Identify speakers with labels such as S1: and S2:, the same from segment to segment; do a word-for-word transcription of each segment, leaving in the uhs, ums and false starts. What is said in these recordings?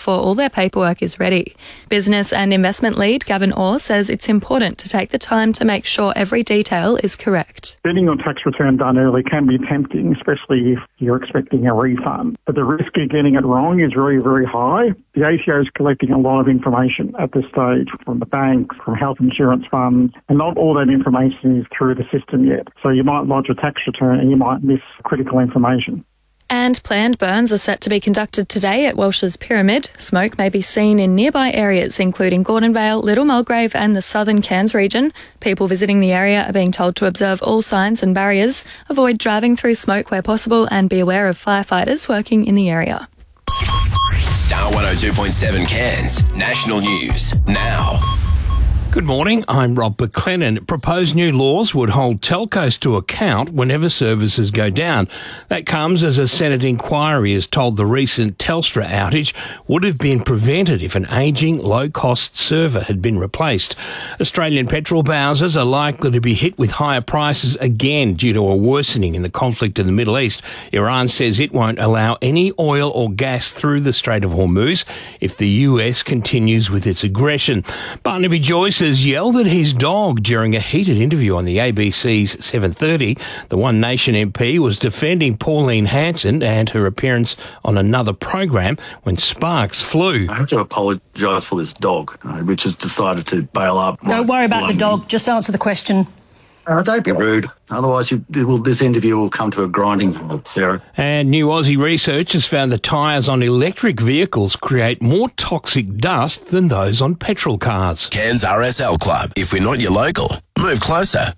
S1: before all their paperwork is ready. Business and investment lead Gavin Orr says it's important to take the time to make sure every detail is correct.
S2: Getting your tax return done early can be tempting, especially if you're expecting a refund. But the risk of getting it wrong is very, very high. The A T O is collecting a lot of information at this stage from the bank, from health insurance funds, and not all that information is through the system yet. So you might lodge a tax return and you might miss critical information.
S1: And planned burns are set to be conducted today at Welsh's Pyramid. Smoke may be seen in nearby areas, including Gordonvale, Little Mulgrave and the southern Cairns region. People visiting the area are being told to observe all signs and barriers, avoid driving through smoke where possible, and be aware of firefighters working in the area.
S3: Star one oh two point seven Cairns, national news, now.
S4: Good morning, I'm Rob McLennan. Proposed new laws would hold telcos to account whenever services go down. That comes as a Senate inquiry has told the recent Telstra outage would have been prevented if an ageing, low-cost server had been replaced. Australian petrol bowsers are likely to be hit with higher prices again due to a worsening in the conflict in the Middle East. Iran says it won't allow any oil or gas through the Strait of Hormuz if the U S continues with its aggression. Barnaby Joyce has yelled at his dog during a heated interview on the A B C's seven thirty. The One Nation M P was defending Pauline Hanson and her appearance on another program when sparks flew.
S5: I have to apologise for this dog, uh, which has decided to bail up.
S6: Don't worry about the dog. Just answer the question.
S5: Uh, don't be rude. Otherwise, you, will, this interview will come to a grinding halt, Sarah.
S4: And new Aussie research has found the tyres on electric vehicles create more toxic dust than those on petrol cars.
S3: Cairns R S L Club. If we're not your local, move closer.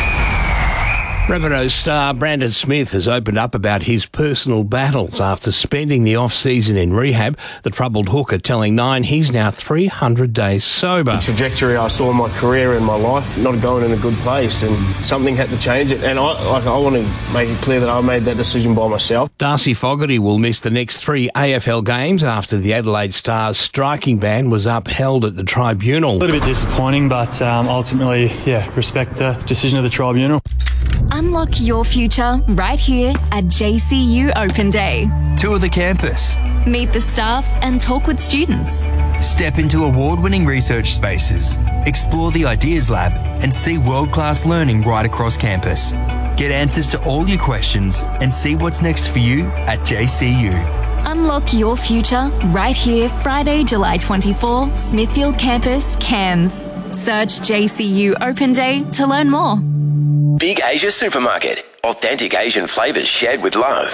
S4: Rabbitohs star Brandon Smith has opened up about his personal battles after spending the off-season in rehab. The troubled hooker telling Nine he's now three hundred days sober.
S7: The trajectory I saw in my career and my life not going in a good place, and something had to change it. And I, like, I want to make it clear that I made that decision by myself.
S4: Darcy Fogarty will miss the next three A F L games after the Adelaide Stars striking ban was upheld at the tribunal.
S8: A little bit disappointing, but um, ultimately, yeah, respect the decision of the tribunal.
S9: Unlock your future right here at J C U Open Day.
S10: Tour the campus.
S9: Meet the staff and talk with students.
S10: Step into award-winning research spaces. Explore the Ideas Lab and see world-class learning right across campus. Get answers to all your questions and see what's next for you at J C U.
S9: Unlock your future right here Friday, July twenty-fourth, Smithfield Campus, Cairns. Search J C U Open Day to learn more.
S3: Big Asia Supermarket. Authentic Asian flavours shared with love.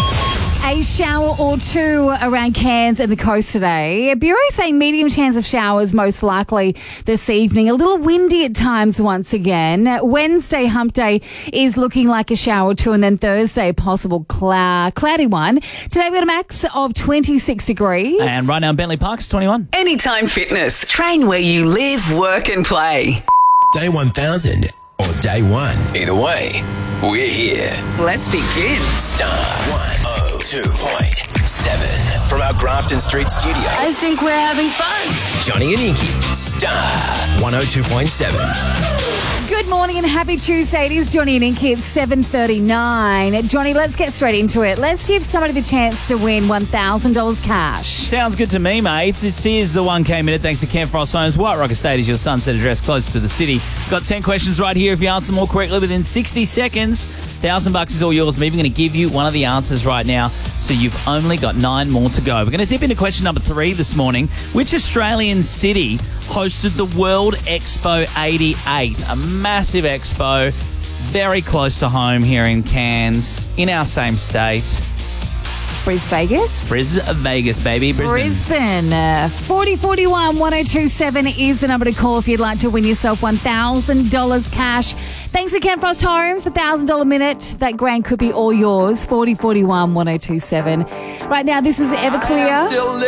S11: A shower or two around Cairns and the coast today. Bureau saying medium chance of showers most likely this evening. A little windy at times once again. Wednesday, hump day, is looking like a shower or two, and then Thursday, a possible cloud, cloudy one. Today we got a max of twenty-six degrees.
S12: And right now in Bentley Park, it's twenty-one.
S13: Anytime Fitness. Train where you live, work and play.
S3: Day one thousand. Or day one. Either way, we're here.
S13: Let's begin.
S3: Star one oh two point seven. From our Grafton Street studio.
S13: I think we're having fun.
S3: Johnny and Inky. Star one oh two point seven.
S11: Good morning and happy Tuesday. It is Johnny and Inky. It's seven thirty-nine. Johnny, let's get straight into it. Let's give somebody the chance to win one thousand dollars cash.
S12: Sounds good to me, mate. It is the one K minute thanks to Ken Frost Homes. White Rock Estate is your sunset address close to the city. Got ten questions right here. If you answer them all correctly within sixty seconds, one thousand bucks is all yours. I'm even going to give you one of the answers right now, so you've only got nine more to go. We're going to dip into question number three this morning. Which Australian city hosted the World Expo eighty-eight? A massive expo, very close to home here in Cairns, in our same state.
S11: Bris Vegas?
S12: Bris Vegas, baby. Brisbane.
S11: Brisbane. Uh, forty forty-one one oh two seven is the number to call if you'd like to win yourself one thousand dollars cash. Thanks to Ken Frost Homes, the one thousand dollars minute. That grand could be all yours. forty forty-one one oh two seven. Right now, this is Everclear.